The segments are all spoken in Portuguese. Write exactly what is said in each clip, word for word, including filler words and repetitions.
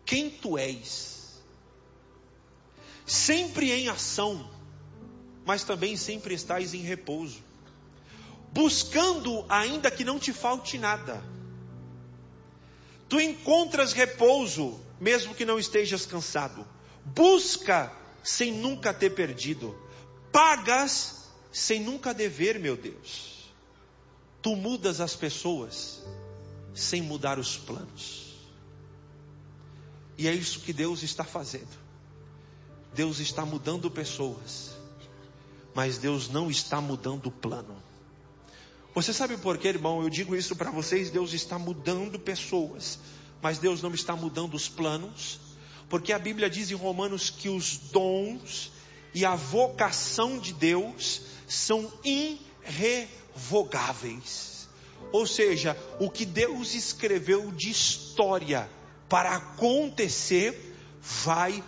quem tu és. Sempre em ação, mas também sempre estás em repouso, buscando ainda que não te falte nada. Tu encontras repouso, mesmo que não estejas cansado. Busca sem nunca ter perdido. Pagas sem nunca dever, meu Deus. Tu mudas as pessoas sem mudar os planos. E é isso que Deus está fazendo. Deus está mudando pessoas, mas Deus não está mudando o plano. Você sabe por quê, irmão? Eu digo isso para vocês. Deus está mudando pessoas, mas Deus não está mudando os planos. Porque a Bíblia diz em Romanos que os dons e a vocação de Deus são irrevogáveis. Ou seja, o que Deus escreveu de história para acontecer, vai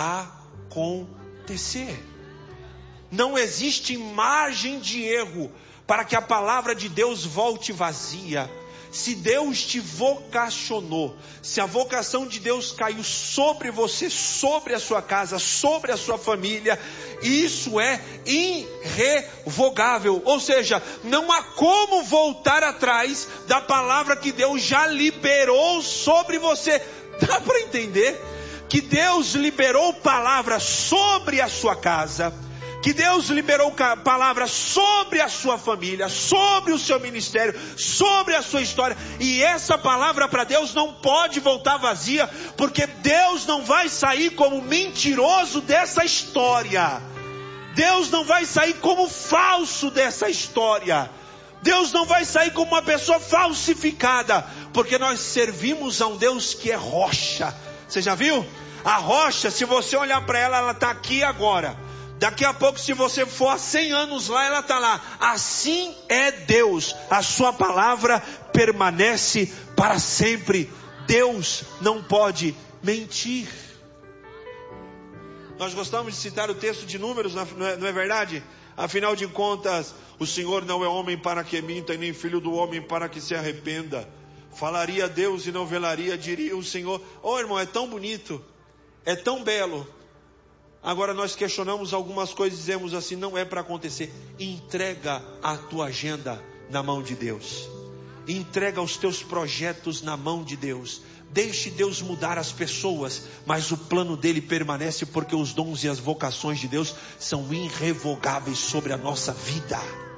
acontecer. Não existe margem de erro para que a palavra de Deus volte vazia. Se Deus te vocacionou, se a vocação de Deus caiu sobre você, sobre a sua casa, sobre a sua família, isso é irrevogável. Ou seja, não há como voltar atrás da palavra que Deus já liberou sobre você. Dá para entender? Que Deus liberou palavra sobre a sua casa, que Deus liberou palavra sobre a sua família, sobre o seu ministério, sobre a sua história. E essa palavra para Deus não pode voltar vazia, porque Deus não vai sair como mentiroso dessa história. Deus não vai sair como falso dessa história. Deus não vai sair como uma pessoa falsificada, porque nós servimos a um Deus que é rocha. Você já viu? A rocha, se você olhar para ela, ela está aqui agora. Daqui a pouco, se você for há cem anos lá, ela está lá. Assim é Deus. A sua palavra permanece para sempre. Deus não pode mentir. Nós gostamos de citar o texto de Números, não é, não é verdade? Afinal de contas, o Senhor não é homem para que minta, e nem filho do homem para que se arrependa. Falaria Deus e não velaria, diria o Senhor. Oh, irmão, é tão bonito, é tão belo. Agora nós questionamos algumas coisas e dizemos assim: não é para acontecer. Entrega a tua agenda na mão de Deus. Entrega os teus projetos na mão de Deus. Deixe Deus mudar as pessoas, mas o plano dele permanece, porque os dons e as vocações de Deus são irrevogáveis sobre a nossa vida.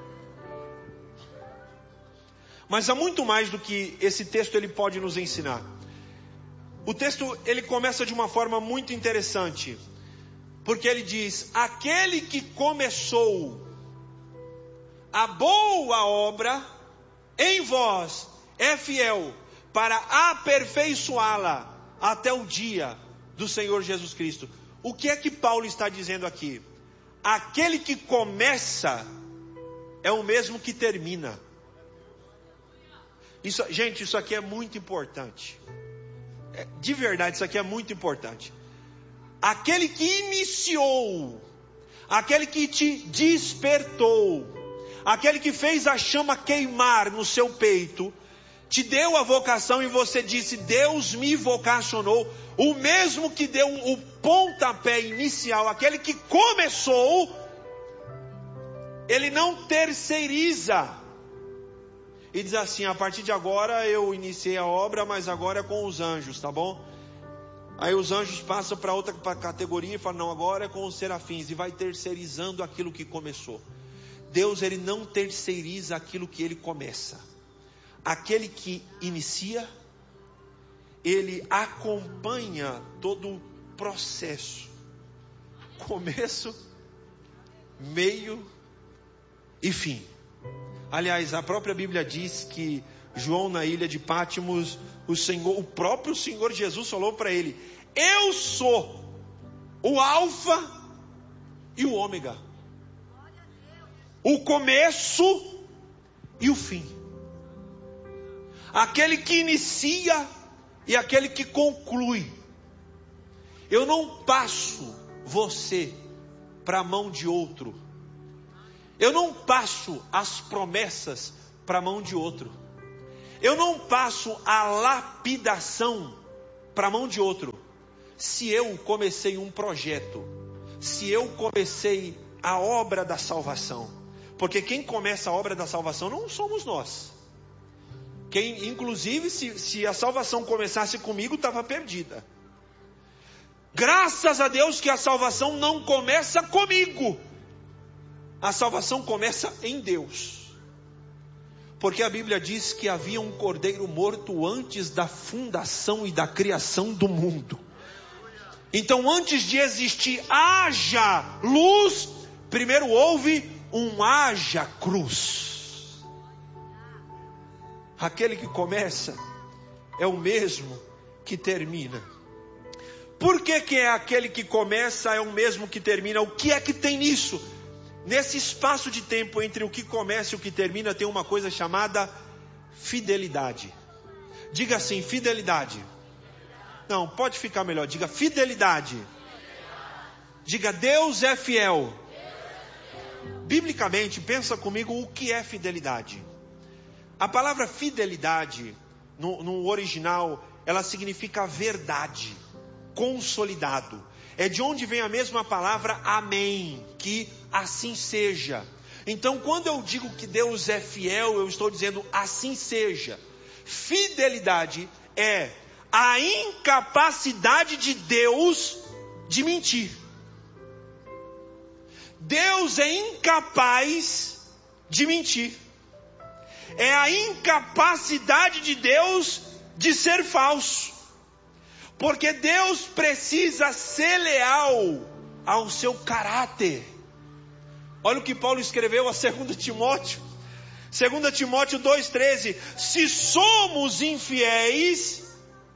Mas há muito mais do que esse texto ele pode nos ensinar. O texto ele começa de uma forma muito interessante, porque ele diz: aquele que começou a boa obra em vós é fiel para aperfeiçoá-la até o dia do Senhor Jesus Cristo. O que é que Paulo está dizendo aqui? Aquele que começa é o mesmo que termina. Isso, gente, isso aqui é muito importante. É, de verdade, isso aqui é muito importante. Aquele que iniciou, aquele que te despertou, aquele que fez a chama queimar no seu peito, te deu a vocação e você disse: Deus me vocacionou. O mesmo que deu o pontapé inicial, aquele que começou, ele não terceiriza e diz assim: a partir de agora eu iniciei a obra, mas agora é com os anjos, tá bom? Aí os anjos passam para outra categoria e falam: não, agora é com os serafins, e vai terceirizando aquilo que começou. Deus, ele não terceiriza aquilo que ele começa. Aquele que inicia, ele acompanha todo o processo, começo, meio e fim. Aliás, a própria Bíblia diz que João, na ilha de Pátimos, o Senhor, o próprio Senhor Jesus falou para ele: eu sou o alfa e o ômega, o começo e o fim, aquele que inicia e aquele que conclui. Eu não passo você para a mão de outro. Eu não passo as promessas para a mão de outro. Eu não passo a lapidação para a mão de outro. se eu comecei um projeto, se eu comecei a obra da salvação, porque quem começa a obra da salvação não somos nós. Quem, inclusive, se, se a salvação começasse comigo, estava perdida. Graças a Deus que a salvação não começa comigo. A salvação começa em Deus. Porque a Bíblia diz que havia um cordeiro morto antes da fundação e da criação do mundo. Então, antes de existir haja luz, primeiro houve um haja cruz. Aquele que começa é o mesmo que termina. Por que que é aquele que começa é o mesmo que termina? O que é que tem nisso? Nesse espaço de tempo entre o que começa e o que termina, tem uma coisa chamada fidelidade. Diga assim, fidelidade. Não, pode ficar melhor. Diga fidelidade. Diga, Deus é fiel. Biblicamente, pensa comigo o que é fidelidade. A palavra fidelidade, no, no original, ela significa verdade, consolidado. É de onde vem a mesma palavra amém, que assim seja. Então, quando eu digo que Deus é fiel, eu estou dizendo assim seja. Fidelidade é a incapacidade de Deus de mentir. Deus é incapaz de mentir. É a incapacidade de Deus de ser falso. Porque Deus precisa ser leal ao seu caráter. Olha o que Paulo escreveu a dois Timóteo. dois Timóteo dois, treze. Se somos infiéis,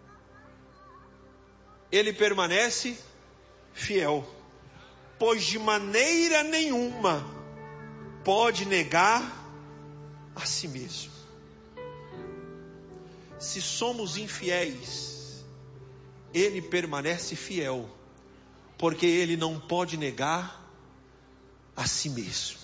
ele permanece fiel. Pois de maneira nenhuma pode negar a si mesmo. Se somos infiéis, ele permanece fiel, porque ele não pode negar a si mesmo.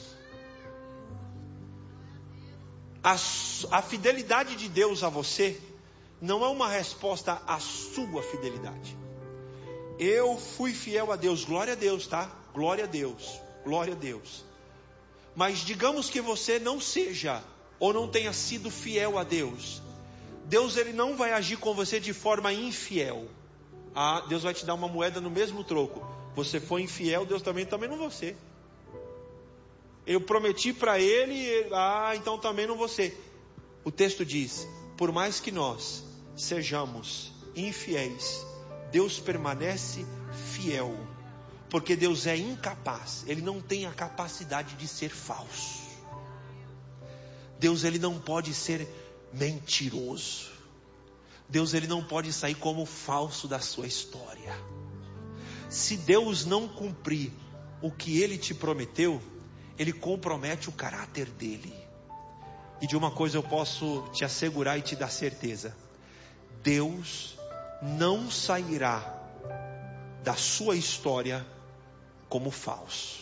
A, a fidelidade de Deus a você não é uma resposta à sua fidelidade. Eu fui fiel a Deus, glória a Deus, tá? Glória a Deus, glória a Deus. Mas digamos que você não seja ou não tenha sido fiel a Deus. Deus ele não vai agir com você de forma infiel. Ah, Deus vai te dar uma moeda no mesmo troco. Você foi infiel, Deus também, também não você. Eu prometi para ele, ah, então também não você. O texto diz, por mais que nós sejamos infiéis, Deus permanece fiel. Porque Deus é incapaz, ele não tem a capacidade de ser falso. Deus ele não pode ser mentiroso. Deus ele não pode sair como falso da sua história. Se Deus não cumprir o que ele te prometeu, ele compromete o caráter dele. E de uma coisa eu posso te assegurar e te dar certeza: Deus não sairá da sua história como falso.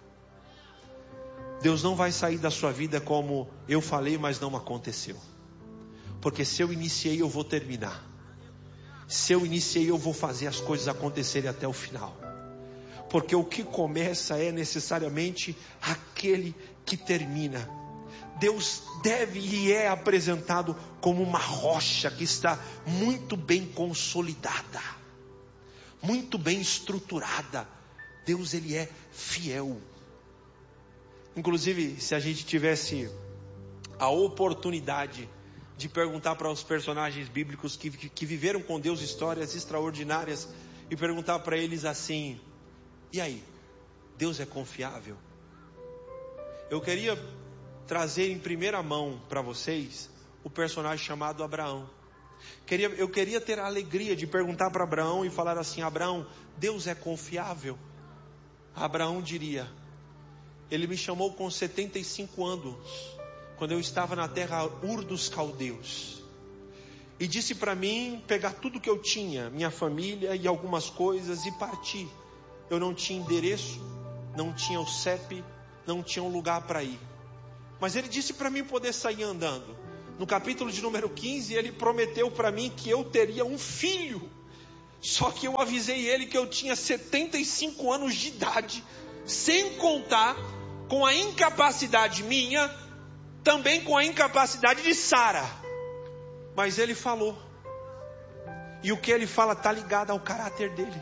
Deus não vai sair da sua vida como eu falei, mas não aconteceu. Porque se eu iniciei, eu vou terminar. Se eu iniciei, eu vou fazer as coisas acontecerem até o final. Porque o que começa é necessariamente aquele que termina. Deus deve e é apresentado como uma rocha que está muito bem consolidada, muito bem estruturada. Deus ele é fiel. Inclusive, se a gente tivesse a oportunidade de perguntar para os personagens bíblicos que, que, que viveram com Deus histórias extraordinárias, e perguntar para eles assim: e aí, Deus é confiável? Eu queria trazer em primeira mão para vocês o personagem chamado Abraão. Queria, eu queria ter a alegria de perguntar para Abraão e falar assim: Abraão, Deus é confiável? Abraão diria: ele me chamou com setenta e cinco anos, quando eu estava na terra Ur dos Caldeus, e disse para mim pegar tudo que eu tinha, minha família e algumas coisas, e partir. Eu não tinha endereço, não tinha o C E P, não tinha um lugar para ir. Mas ele disse para mim poder sair andando. No capítulo de número quinze, ele prometeu para mim que eu teria um filho. Só que eu avisei ele que eu tinha setenta e cinco anos de idade, sem contar com a incapacidade minha, também com a incapacidade de Sara. Mas ele falou. E o que ele fala está ligado ao caráter dele.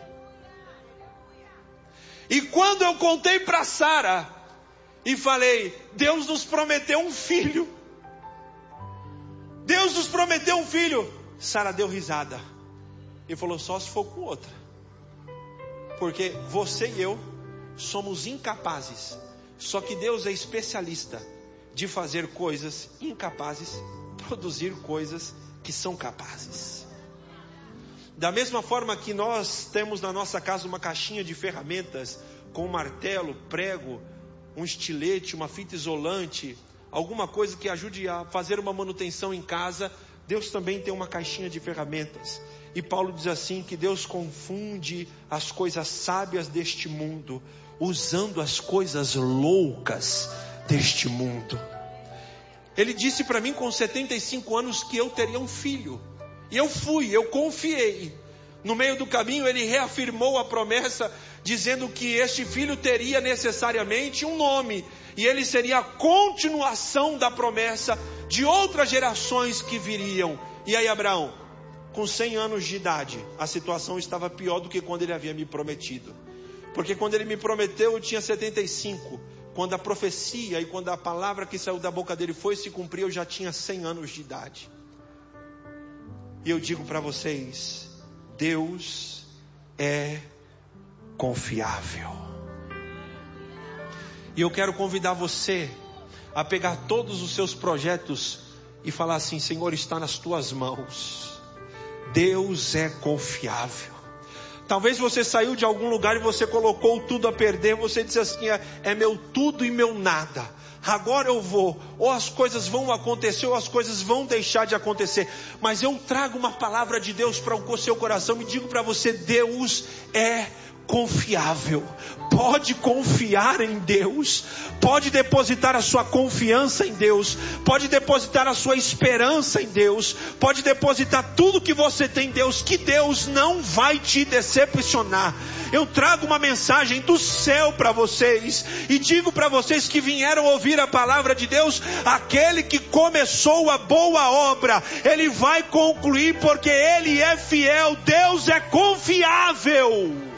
E quando eu contei para Sara e falei, Deus nos prometeu um filho. Deus nos prometeu um filho. Sara deu risada. E falou, só se for com outra. Porque você e eu somos incapazes. Só que Deus é especialista de fazer coisas incapazes, produzir coisas que são capazes. Da mesma forma que nós temos na nossa casa uma caixinha de ferramentas com um martelo, prego, um estilete, uma fita isolante, alguma coisa que ajude a fazer uma manutenção em casa, Deus também tem uma caixinha de ferramentas. E Paulo diz assim, que Deus confunde as coisas sábias deste mundo, usando as coisas loucas deste mundo. Ele disse para mim com setenta e cinco anos que eu teria um filho. E eu fui, eu confiei. No meio do caminho ele reafirmou a promessa, dizendo que este filho teria necessariamente um nome. E ele seria a continuação da promessa de outras gerações que viriam. E aí Abraão, com cem anos de idade, a situação estava pior do que quando ele havia me prometido. Porque quando ele me prometeu eu tinha setenta e cinco. Quando a profecia e quando a palavra que saiu da boca dele foi se cumprir, eu já tinha cem anos de idade. E eu digo para vocês, Deus é confiável. E eu quero convidar você a pegar todos os seus projetos e falar assim, Senhor, está nas tuas mãos. Deus é confiável. Talvez você saiu de algum lugar e você colocou tudo a perder. Você disse assim, é, é meu tudo e meu nada. Agora eu vou, ou as coisas vão acontecer, ou as coisas vão deixar de acontecer. Mas eu trago uma palavra de Deus para o seu coração e digo para você, Deus é confiável. Pode confiar em Deus, pode depositar a sua confiança em Deus, pode depositar a sua esperança em Deus, pode depositar tudo que você tem em Deus, que Deus não vai te decepcionar. Eu trago uma mensagem do céu para vocês e digo para vocês que vieram ouvir a palavra de Deus, aquele que começou a boa obra, ele vai concluir, porque ele é fiel. Deus é confiável.